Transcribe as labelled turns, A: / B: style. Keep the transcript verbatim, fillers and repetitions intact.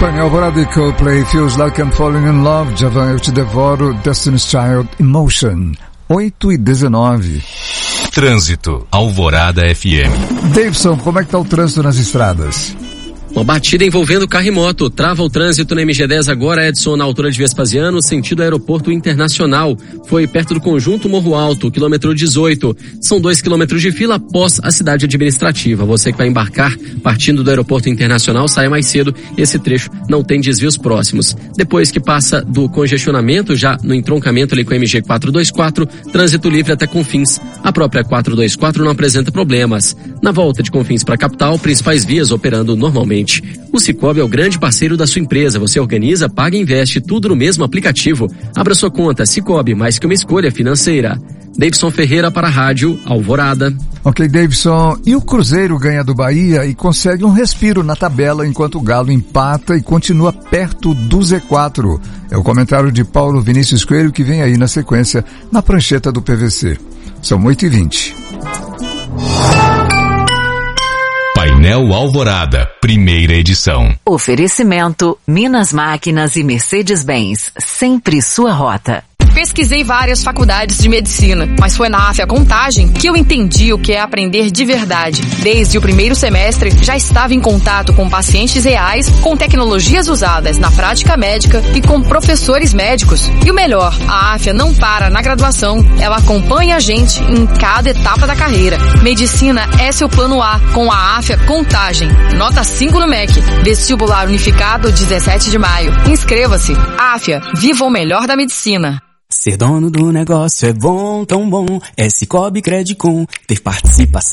A: Painel Alvorada e Coldplay, Feels Like I'm Falling in Love, Javan, Eu Te Devoro, Destiny's Child, Emotion, oito e dezenove.
B: Trânsito, Alvorada F M.
A: Davidson, como é que tá o trânsito nas estradas?
C: Uma batida envolvendo carro e moto trava o trânsito na M G dez agora, Edson, na altura de Vespasiano, sentido Aeroporto Internacional. Foi perto do Conjunto Morro Alto, quilômetro dezoito. São dois quilômetros de fila após a cidade administrativa. Você que vai embarcar partindo do Aeroporto Internacional, saia mais cedo. Esse trecho não tem desvios próximos. Depois que passa do congestionamento, já no entroncamento ali com a M G quatrocentos e vinte e quatro, trânsito livre até Confins. A própria quatrocentos e vinte e quatro não apresenta problemas. Na volta de Confins para a capital, principais vias operando normalmente. O Sicoob é o grande parceiro da sua empresa. Você organiza, paga e investe tudo no mesmo aplicativo. Abra sua conta Sicoob, mais que uma escolha financeira. Davidson Ferreira para a Rádio Alvorada.
A: Ok, Davidson. E o Cruzeiro ganha do Bahia e consegue um respiro na tabela enquanto o Galo empata e continua perto do Z quatro. É o comentário de Paulo Vinícius Coelho que vem aí na sequência na prancheta do P V C. São oito e vinte.
B: Painel Alvorada, primeira edição.
D: Oferecimento Minas Máquinas e Mercedes-Benz, sempre sua rota.
E: Pesquisei várias faculdades de medicina, mas foi na Afia Contagem que eu entendi o que é aprender de verdade. Desde o primeiro semestre, já estava em contato com pacientes reais, com tecnologias usadas na prática médica e com professores médicos. E o melhor, a Afia não para na graduação, ela acompanha a gente em cada etapa da carreira. Medicina é seu plano A, com a Afia Contagem. Nota cinco no M E C. Vestibular unificado, dezessete de maio. Inscreva-se. Afia, viva o melhor da medicina.
F: Ser dono do negócio é bom, tão bom. É Sicoob Credicom, ter participação.